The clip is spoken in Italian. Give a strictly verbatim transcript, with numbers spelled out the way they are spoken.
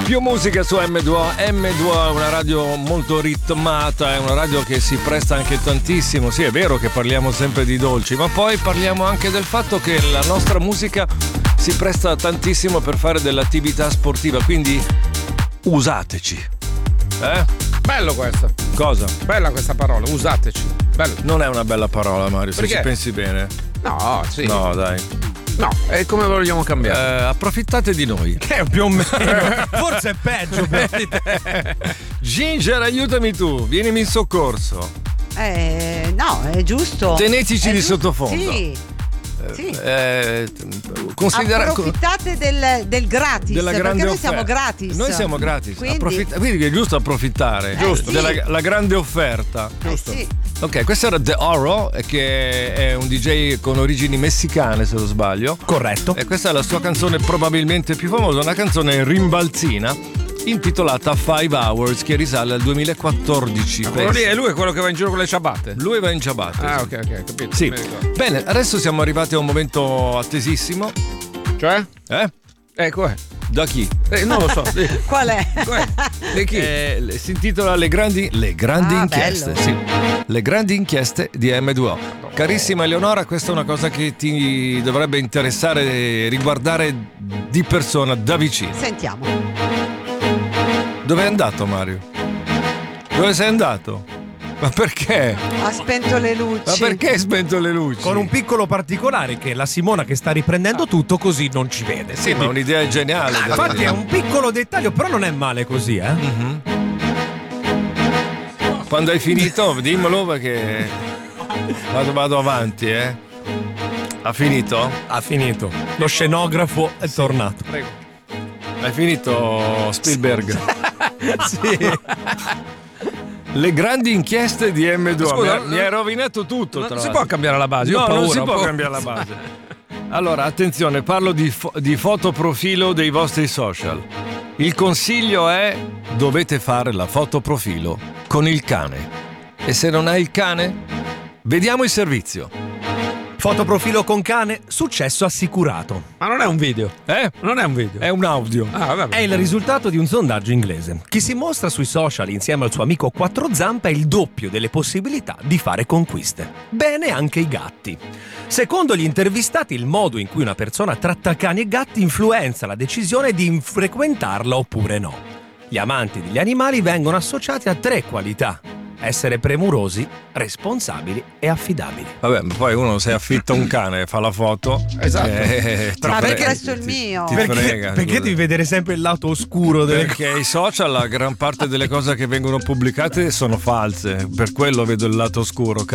Più musica su M due O. M due O è una radio molto ritmata, è una radio che si presta anche tantissimo. Sì, è vero che parliamo sempre di dolci, ma poi parliamo anche del fatto che la nostra musica si presta tantissimo per fare dell'attività sportiva, quindi usateci. Eh? Bello questo. Cosa? Bella questa parola, usateci. Bello. Non è una bella parola, Mario, se Perché? ci pensi bene. No, sì. No, dai. No, e come vogliamo cambiare? Eh, approfittate di noi. Che più o meno. Forse è peggio per di te. Ginger, aiutami tu, vienimi in soccorso. Eh, no, è giusto. Tenetici È di giusto. sottofondo. Sì. Sì. Eh, considera- Approfittate del, del gratis, della perché grande noi offerta. siamo gratis. Noi siamo gratis. Quindi, Approfitt- quindi è giusto approfittare Eh, Giusto. sì. della la grande offerta. eh, sì. Ok, questo era The Oro, che è un D J con origini messicane, se non sbaglio. Corretto. E questa è la sua canzone probabilmente più famosa, una canzone rimbalzina intitolata Five Hours, che risale al duemilaquattordici. Quello lì è lui, è quello che va in giro con le ciabatte. Lui va in ciabatte. Ah, sì. ok, ok, capito. Sì. Mi ricordo. Bene, adesso siamo arrivati a un momento attesissimo. Cioè? Eh? Eh, com'è? Da chi? Eh, non lo so. Sì. Qual è? Com'è? Di chi? Eh, si intitola Le grandi, le grandi Ah, inchieste. bello. Sì. Le grandi inchieste di M due O. Carissima Eleonora, questa è una cosa che ti dovrebbe interessare e riguardare di persona, da vicino. Sentiamo. Dove è andato Mario? Dove sei andato? Ma perché? Ha spento le luci. Ma perché hai spento le luci? Con un piccolo particolare, che la Simona che sta riprendendo tutto così non ci vede. Sì, ma un'idea geniale. Ah, devo infatti dire. è un piccolo dettaglio, però non è male così, eh? Mhm. Quando hai finito, dimmelo perché vado, vado avanti, eh. Ha finito? Ha finito. Lo scenografo è tornato. Prego. Hai finito, Spielberg? Sì. Le grandi inchieste di M due O. Scusa, mi, ha- mi hai rovinato tutto. Non tra si l'altro. può cambiare la base. Io No, ho paura, non si ho può paura. cambiare la base. Allora, attenzione, parlo di, fo- di fotoprofilo dei vostri social. Il consiglio è: dovete fare la fotoprofilo con il cane. E se non hai il cane, vediamo il servizio. Fotoprofilo con cane, successo assicurato. Ma non è un video. Eh? Non è un video. È un audio. Ah, vabbè. È il risultato di un sondaggio inglese. Chi si mostra sui social insieme al suo amico quattro zampe ha il doppio delle possibilità di fare conquiste. Bene anche i gatti. Secondo gli intervistati, il modo in cui una persona tratta cani e gatti influenza la decisione di frequentarla oppure no. Gli amanti degli animali vengono associati a tre qualità: essere premurosi, responsabili e affidabili. Vabbè, ma poi uno se affitta un cane e fa la foto. Esatto. eh, ti Ma frega, perché questo è il ti- mio? Ti Perché, frega. perché scusa. devi vedere sempre il lato oscuro delle cose? Perché i social, la gran parte delle cose che vengono pubblicate sono false. Per quello vedo il lato oscuro.